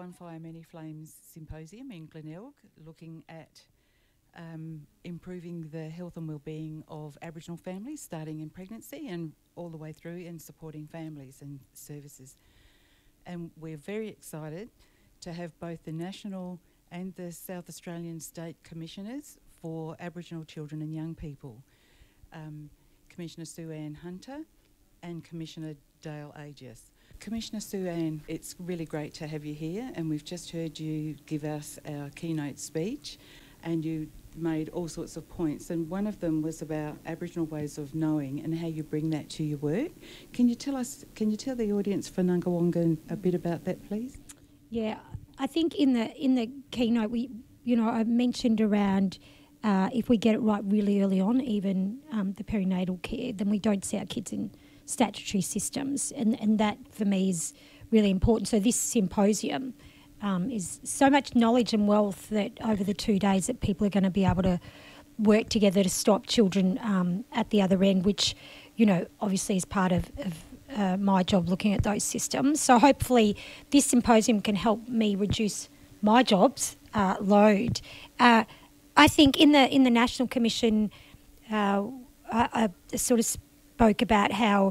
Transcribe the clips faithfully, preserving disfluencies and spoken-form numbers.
One Fire Many Flames Symposium in Glenelg, looking at um, improving the health and well-being of Aboriginal families, starting in pregnancy and all the way through, and supporting families and services. And we're very excited to have both the National and the South Australian State Commissioners for Aboriginal Children and Young People, um, Commissioner Sue Ann Hunter and Commissioner Dale Agius. Commissioner Sue Ann, it's really great to have you here, and we've just heard you give us our keynote speech, and you made all sorts of points, and one of them was about Aboriginal ways of knowing and how you bring that to your work. Can you tell us, can you tell the audience for Nungawonga a bit about that, please? Yeah, I think in the in the keynote, we, you know, I mentioned around uh, if we get it right really early on, even um, the perinatal care, then we don't see our kids in statutory systems, and, and that for me is really important. So this symposium um, is so much knowledge and wealth that over the two days that people are going to be able to work together to stop children um, at the other end, which, you know, obviously is part of, of uh, my job looking at those systems. So hopefully this symposium can help me reduce my job's uh, load. Uh, I think in the in the National Commission, uh, I, I sort of spoke about how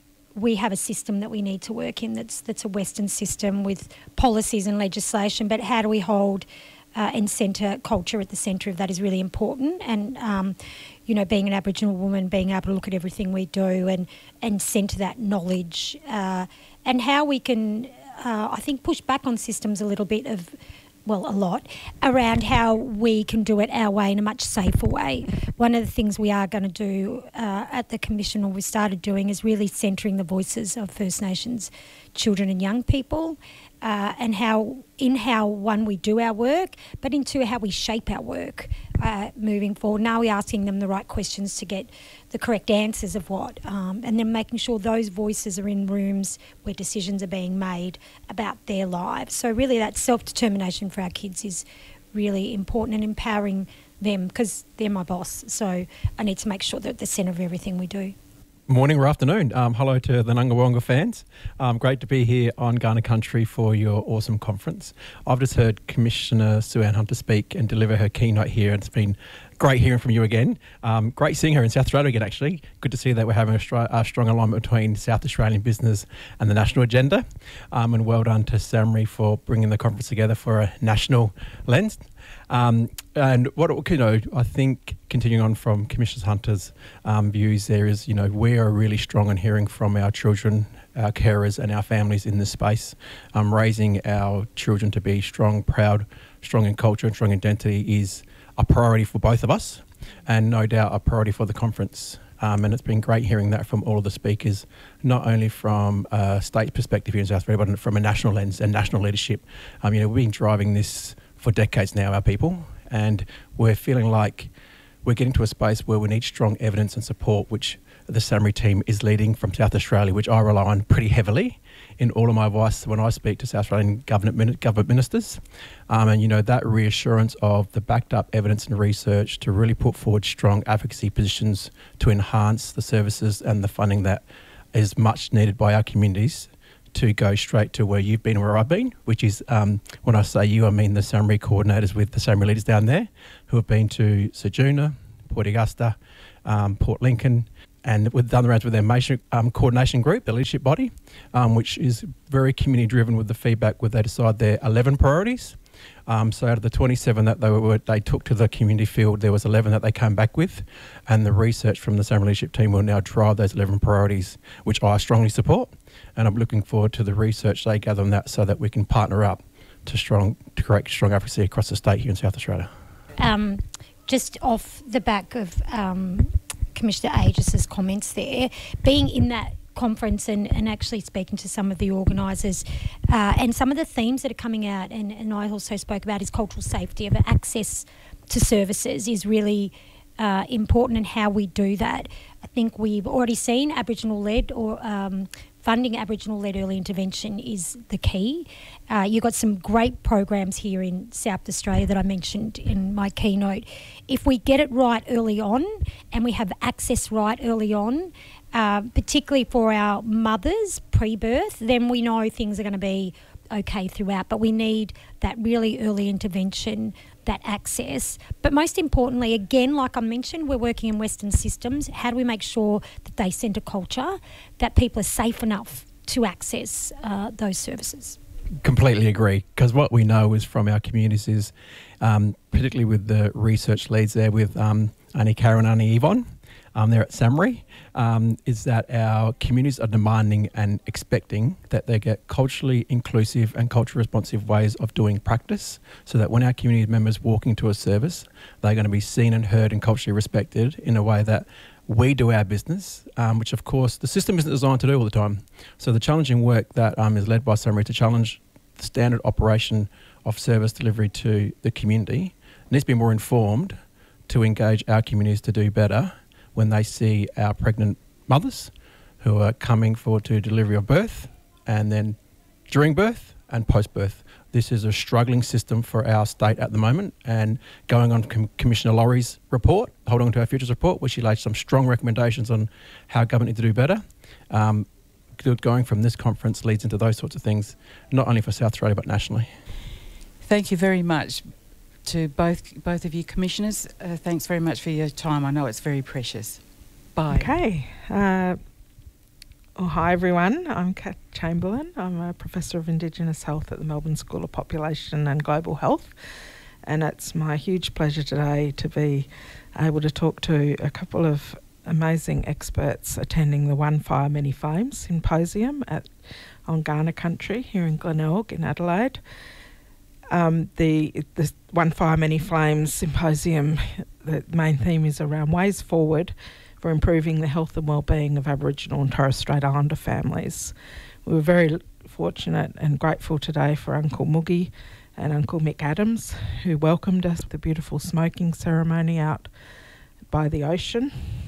we have a system that we need to work in that's that's a Western system with policies and legislation, but how do we hold uh, and centre culture at the centre of that is really important. And, um, you know, being an Aboriginal woman, being able to look at everything we do and, and centre that knowledge uh, and how we can, uh, I think, push back on systems a little bit of, well, a lot, around how we can do it our way in a much safer way. One of the things we are going to do uh, at the Commission, or we started doing, is really centering the voices of First Nations children and young people, uh, and how, in how, one, we do our work, but in two, how we shape our work uh, moving forward. Now we're asking them the right questions to get the correct answers of what, um, and then making sure those voices are in rooms where decisions are being made about their lives. So really that self-determination for our kids is really important, and empowering them, because they're my boss. So I need to make sure that they're the centre of everything we do. Morning or afternoon. Um, hello to the Nungawonga fans. Um, great to be here on Kaurna Country for your awesome conference. I've just heard Commissioner Sue Ann Hunter speak and deliver her keynote here, and it's been great hearing from you again. Um, great seeing her in South Australia again, actually. Good to see that we're having a, stri- a strong alignment between South Australian business and the national agenda. Um, and well done to SAHMRI for bringing the conference together for a national lens. Um, and what, you know, I think continuing on from Commissioner Hunter's um, views there is, you know, we are really strong in hearing from our children, our carers and our families in this space. Um, raising our children to be strong, proud, strong in culture and strong identity is a priority for both of us, and no doubt a priority for the conference. Um, and it's been great hearing that from all of the speakers, not only from a state perspective here in South Australia, but from a national lens and national leadership. Um, you know, we've been driving this for decades now, our people, and we're feeling like we're getting to a space where we need strong evidence and support, which the SAHMRI team is leading from South Australia, which I rely on pretty heavily in all of my advice when I speak to South Australian government government ministers. Um, and, you know, that reassurance of the backed up evidence and research to really put forward strong advocacy positions to enhance the services and the funding that is much needed by our communities to go straight to where you've been and where I've been, which is, um, when I say you, I mean the SAHMRI coordinators with the SAHMRI leaders down there who have been to Ceduna, Port Augusta, um, Port Lincoln, and we've done the rounds with their Nation um, coordination group, the leadership body, um, which is very community driven with the feedback where they decide their eleven priorities. Um, so out of the twenty-seven that they were, they took to the community field, there was eleven that they came back with, and the research from the SAHMRI leadership team will now drive those eleven priorities, which I strongly support, and I'm looking forward to the research they gather on that so that we can partner up to strong to create strong advocacy across the state here in South Australia. Um, just off the back of um, Commissioner Agius's comments there, being in that conference and, and actually speaking to some of the organisers uh, and some of the themes that are coming out, and, and I also spoke about, is cultural safety, of access to services is really uh, important, and how we do that. I think we've already seen Aboriginal-led or um, funding Aboriginal-led early intervention is the key. Uh, you've got some great programs here in South Australia that I mentioned in my keynote. If we get it right early on and we have access right early on, uh, particularly for our mothers pre-birth, then we know things are going to be okay throughout. But we need that really early intervention, that access. But most importantly, again, like I mentioned, we're working in Western systems. How do we make sure that they send a culture that people are safe enough to access uh, those services? Completely agree, because what we know is from our communities is, um, particularly with the research leads there with um, Annie Karen and Annie Yvonne, um, there at SAHMRI, um, is that our communities are demanding and expecting that they get culturally inclusive and culturally responsive ways of doing practice, so that when our community members walk into a service, they're going to be seen and heard and culturally respected in a way that we do our business, um, which of course the system isn't designed to do all the time. So the challenging work that um, is led by SAHMRI to challenge the standard operation of service delivery to the community needs to be more informed to engage our communities to do better when they see our pregnant mothers who are coming forward to delivery of birth, and then during birth and post-birth. This is a struggling system for our state at the moment, and going on Com- Commissioner Laurie's report, Holding On to Our Futures report, where she laid some strong recommendations on how government needs to do better. Um, going from this conference leads into those sorts of things, not only for South Australia but nationally. Thank you very much to both both of you commissioners. Uh, thanks very much for your time. I know it's very precious. Bye. Okay. Uh, well, hi everyone. I'm Kat Chamberlain. I'm a Professor of Indigenous Health at the Melbourne School of Population and Global Health, and it's my huge pleasure today to be able to talk to a couple of amazing experts attending the One Fire Many Flames Symposium at on Kaurna Country here in Glenelg in Adelaide. Um, the, the One Fire Many Flames Symposium, the main theme is around ways forward for improving the health and wellbeing of Aboriginal and Torres Strait Islander families. We were very fortunate and grateful today for Uncle Moogie and Uncle Mick Adams, who welcomed us at the beautiful smoking ceremony out by the ocean,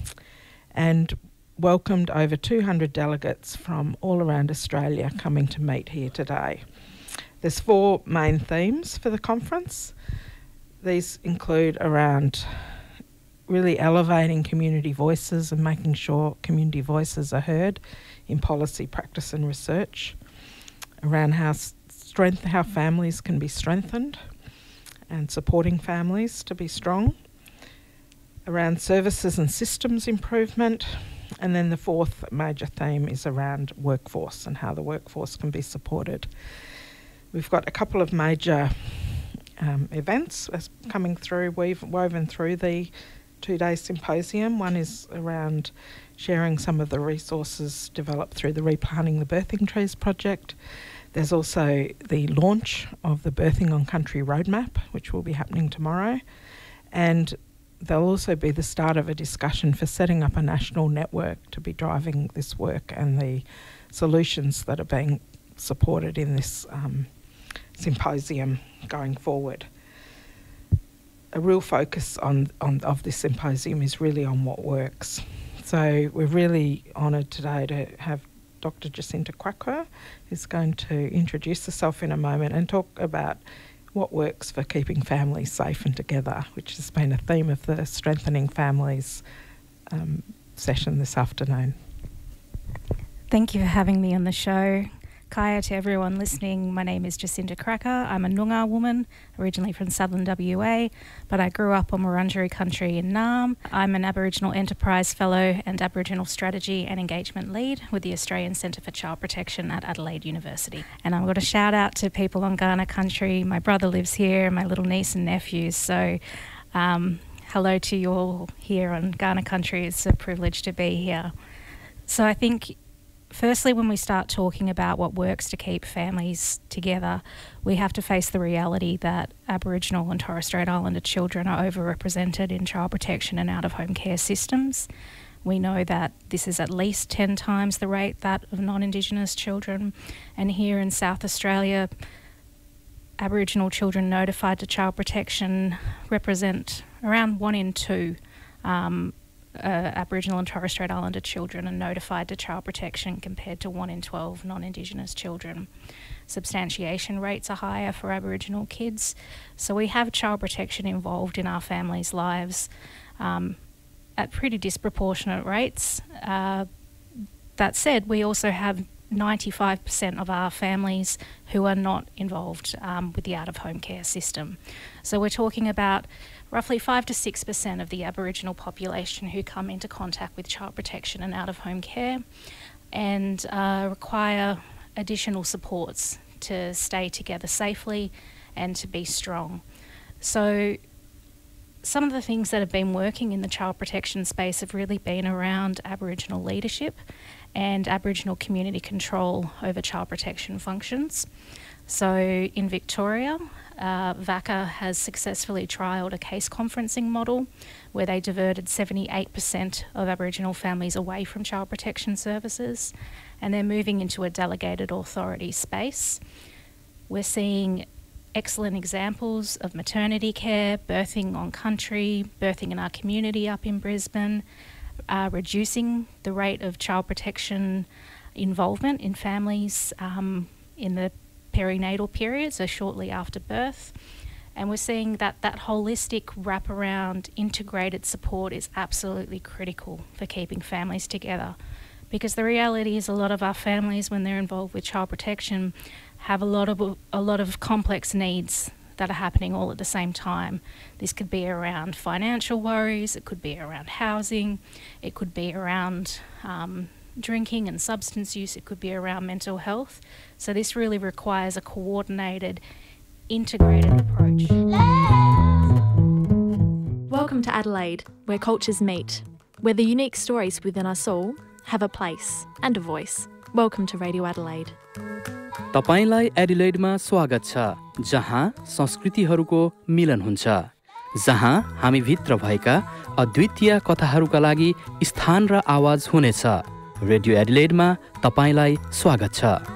and welcomed over two hundred delegates from all around Australia coming to meet here today. There's four main themes for the conference. These include around really elevating community voices and making sure community voices are heard in policy, practice and research, around how strength, how families can be strengthened and supporting families to be strong, around services and systems improvement, and then the fourth major theme is around workforce and how the workforce can be supported. We've got a couple of major um, events coming through, we've woven through the two-day symposium. One is around sharing some of the resources developed through the Replanting the Birthing Trees project. There's also the launch of the Birthing on Country roadmap, which will be happening tomorrow. And there'll also be the start of a discussion for setting up a national network to be driving this work and the solutions that are being supported in this um, symposium going forward. A real focus on, on of this symposium is really on what works. So we're really honoured today to have Doctor Jacinta Quacker, who's going to introduce herself in a moment and talk about what works for keeping families safe and together, which has been a theme of the Strengthening Families um, session this afternoon. Thank you for having me on the show. Kaya to everyone listening, my name is Jacinta Quacker. I'm a Noongar woman, originally from southern W A, but I grew up on Wurundjeri country in Naarm. I'm an Aboriginal Enterprise Fellow and Aboriginal Strategy and Engagement Lead with the Australian Centre for Child Protection at Adelaide University. And I've got a shout out to people on Kaurna country. My brother lives here, my little niece and nephews. So um, hello to you all here on Kaurna country. It's a privilege to be here. So I think firstly, when we start talking about what works to keep families together, we have to face the reality that Aboriginal and Torres Strait Islander children are overrepresented in child protection and out-of-home care systems. We know that this is at least ten times the rate that of non-Indigenous children. And here in South Australia, Aboriginal children notified to child protection represent around one in two um, Uh, Aboriginal and Torres Strait Islander children are notified to child protection compared to one in twelve non-Indigenous children. Substantiation rates are higher for Aboriginal kids, so we have child protection involved in our families' lives um, at pretty disproportionate rates. Uh, that said, we also have ninety-five percent of our families who are not involved um, with the out-of-home care system. So we're talking about roughly five to six percent of the Aboriginal population who come into contact with child protection and out-of-home care and uh, require additional supports to stay together safely and to be strong. So some of the things that have been working in the child protection space have really been around Aboriginal leadership and Aboriginal community control over child protection functions. So in Victoria, uh, V A C A has successfully trialled a case conferencing model where they diverted seventy-eight percent of Aboriginal families away from child protection services, and they're moving into a delegated authority space. We're seeing excellent examples of maternity care, birthing on country, birthing in our community up in Brisbane, uh, reducing the rate of child protection involvement in families um, in the perinatal period, so shortly after birth. And we're seeing that that holistic wraparound integrated support is absolutely critical for keeping families together. Because the reality is a lot of our families, when they're involved with child protection, have a lot of a lot of complex needs that are happening all at the same time. This could be around financial worries, it could be around housing, it could be around um, drinking and substance use, it could be around mental health. So this really requires a coordinated, integrated approach. Welcome to Adelaide, where cultures meet, where the unique stories within us all have a place and a voice. Welcome to Radio Adelaide. तपाईलाई एडिलेडमा स्वागत छ, जहाँ संस्कृतिहरूको मिलन हुन्छ, जहाँ हामी भित्र भएका अद्वितीय कथाहरूका लागि स्थान र आवाज हुनेछ। रेडियो एडिलेडमा तपाईलाई स्वागत छ।